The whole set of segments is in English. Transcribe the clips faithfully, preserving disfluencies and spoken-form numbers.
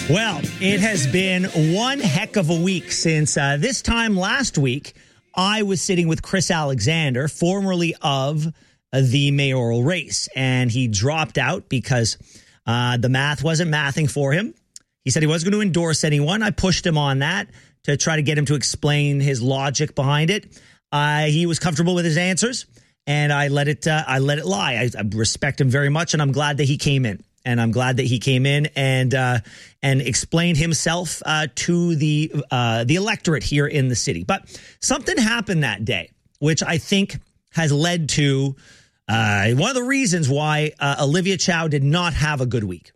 Well, it has been one heck of a week since uh, this time last week, I was sitting with Chris Alexander, formerly of uh, the mayoral race, and he dropped out because uh, the math wasn't mathing for him. He said he wasn't going to endorse anyone. I pushed him on that to try to get him to explain his logic behind it. Uh, he was comfortable with his answers, and I let it. Uh, I let it lie. I, I respect him very much, and I'm glad that he came in. And I'm glad that he came in and uh, and explained himself uh, to the uh, the electorate here in the city. But something happened that day, which I think has led to uh, one of the reasons why uh, Olivia Chow did not have a good week.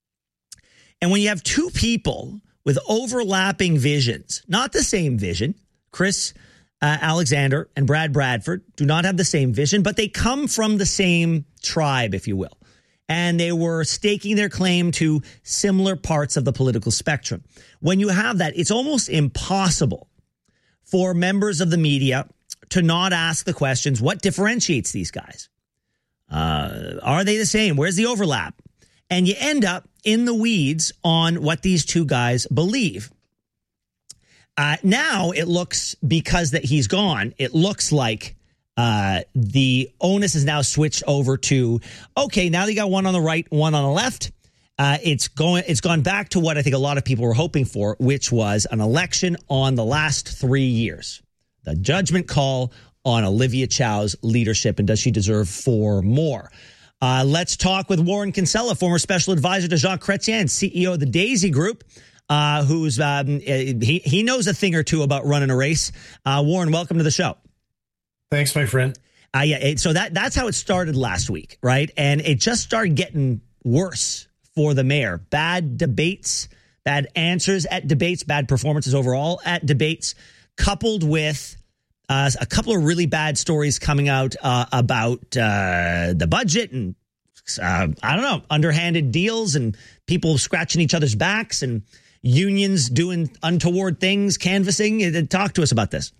And when you have two people with overlapping visions, not the same vision, Chris uh, Alexander and Brad Bradford do not have the same vision, but they come from the same tribe, if you will. And they were staking their claim to similar parts of the political spectrum. When you have that, it's almost impossible for members of the media to not ask the questions, what differentiates these guys? Uh, are they the same? Where's the overlap? And you end up in the weeds on what these two guys believe. Uh, now it looks, because that he's gone, it looks like Uh, the onus is now switched over to, okay, now they got one on the right, one on the left. Uh, it's going, it's gone back to what I think a lot of people were hoping for, which was an election on the last three years. The judgment call on Olivia Chow's leadership, and does she deserve four more? Uh, let's talk with Warren Kinsella, former special advisor to Jean Chrétien, C E O of the Daisy Group, uh, who's um, he he knows a thing or two about running a race. Uh, Warren, welcome to the show. Thanks, my friend. Uh, yeah, it, so that that's how it started last week, right? And it just started getting worse for the mayor. Bad debates, bad answers at debates, bad performances overall at debates, coupled with uh, a couple of really bad stories coming out uh, about uh, the budget and, uh, I don't know, underhanded deals and people scratching each other's backs and unions doing untoward things, canvassing. Talk to us about this.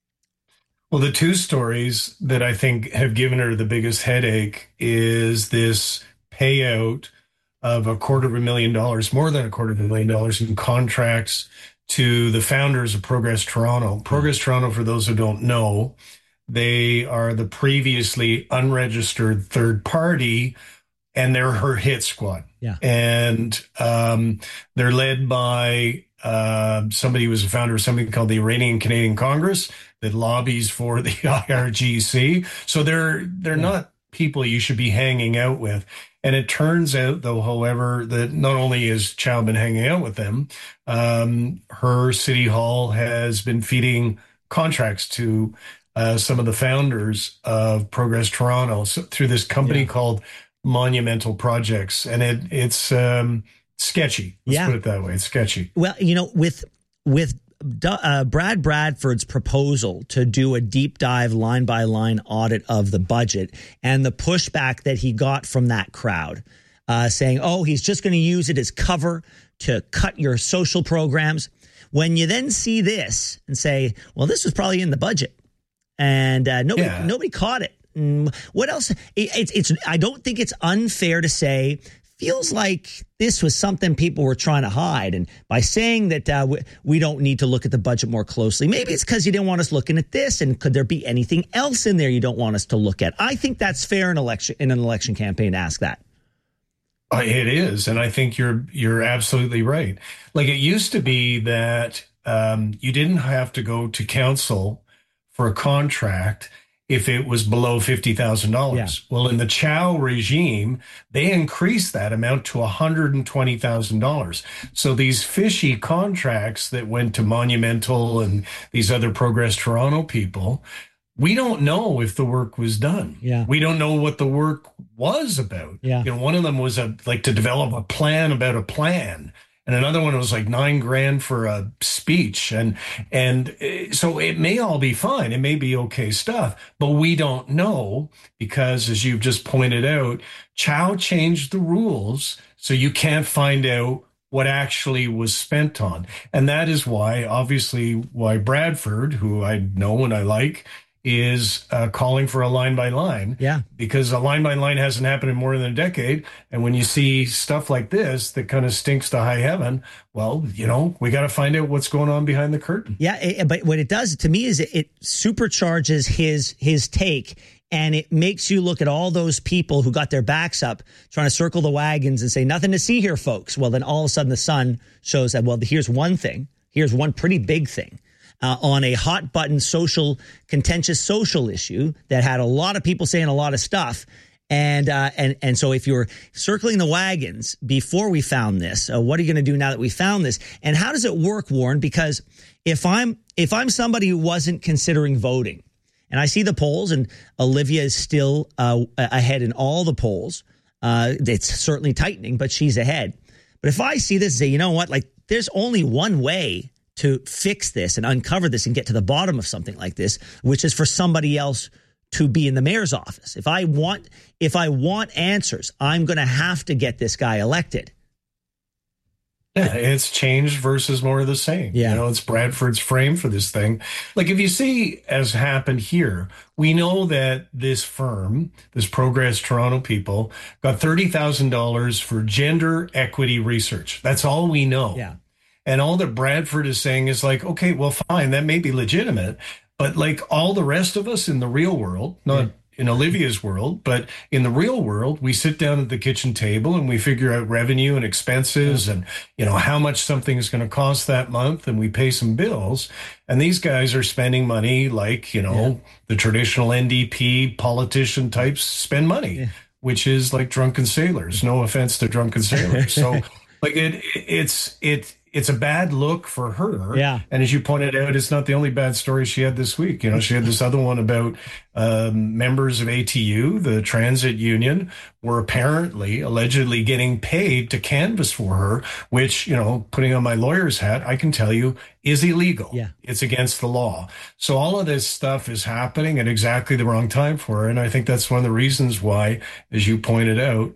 Well, the two stories that I think have given her the biggest headache is this payout of a quarter of a million dollars, more than a quarter of a million dollars in contracts to the founders of Progress Toronto. Progress Toronto, for those who don't know, they are the previously unregistered third party, and they're her hit squad. Yeah. And um, they're led by uh, somebody who was a founder of something called the Iranian Canadian Congress that lobbies for the I R G C. So they're they're yeah. not people you should be hanging out with. And it turns out, though, however, that not only has Chow been hanging out with them, um, her city hall has been feeding contracts to uh, some of the founders of Progress Toronto so, through this company yeah. called Monumental Projects. And it it's um, sketchy. Let's yeah. put it that way. It's sketchy. Well, you know, with with Uh, Brad Bradford's proposal to do a deep dive line by line audit of the budget and the pushback that he got from that crowd uh, saying, oh, he's just going to use it as cover to cut your social programs. When you then see this and say, well, this was probably in the budget and uh, nobody, yeah. nobody caught it. Mm, what else? It, it's, it's, I don't think it's unfair to say, feels like this was something people were trying to hide. And by saying that uh, we, we don't need to look at the budget more closely, maybe it's because you didn't want us looking at this. And could there be anything else in there you don't want us to look at? I think that's fair in election in an election campaign to ask that. Uh, it is. And I think you're you're absolutely right. Like it used to be that um, you didn't have to go to council for a contract if it was below fifty thousand dollars. Yeah. Well, in the Chow regime, they increased that amount to one hundred twenty thousand dollars. So these fishy contracts that went to Monumental and these other Progress Toronto people, we don't know if the work was done. Yeah. We don't know what the work was about. Yeah. You know, one of them was a, like to develop a plan about a plan. And another one was like nine grand for a speech. And, and so it may all be fine. It may be okay stuff, but we don't know because, as you've just pointed out, Chow changed the rules. So you can't find out what actually was spent on. And that is why, obviously, why Bradford, who I know and I like, is uh, calling for a line by line. Yeah. Because a line by line hasn't happened in more than a decade. And when you see stuff like this that kind of stinks to high heaven, well, you know, we got to find out what's going on behind the curtain. Yeah. It, but what it does to me is it, it supercharges his his take. And it makes you look at all those people who got their backs up trying to circle the wagons and say, nothing to see here, folks. Well, then all of a sudden the sun shows that, well, here's one thing. Here's one pretty big thing. Uh, on a hot button social, contentious social issue that had a lot of people saying a lot of stuff. And uh, and and so if you're circling the wagons before we found this, uh, what are you going to do now that we found this? And how does it work, Warren? Because if I'm if I'm somebody who wasn't considering voting, and I see the polls, and Olivia is still uh, ahead in all the polls, uh, it's certainly tightening, but she's ahead. But if I see this and say, you know what, like there's only one way to fix this and uncover this and get to the bottom of something like this, which is for somebody else to be in the mayor's office. If I want, if I want answers, I'm going to have to get this guy elected. Yeah, it's change versus more of the same. Yeah. You know, it's Bradford's frame for this thing. Like if you see, as happened here, we know that this firm, this Progress Toronto people, got thirty thousand dollars for gender equity research. That's all we know. Yeah. And all that Bradford is saying is like, okay, well, fine, that may be legitimate. But like all the rest of us in the real world, not yeah. in Olivia's world, but in the real world, we sit down at the kitchen table and we figure out revenue and expenses yeah. and, you know, how much something is going to cost that month. And we pay some bills. And these guys are spending money like, you know, yeah. the traditional N D P politician types spend money, yeah. which is like drunken sailors. No offense to drunken sailors. So like it, it's, it, It's a bad look for her. Yeah. And as you pointed out, it's not the only bad story she had this week. You know, she had this other one about um, members of A T U, the transit union, were apparently, allegedly getting paid to canvass for her, which, you know, putting on my lawyer's hat, I can tell you is illegal. Yeah. It's against the law. So all of this stuff is happening at exactly the wrong time for her. And I think that's one of the reasons why, as you pointed out,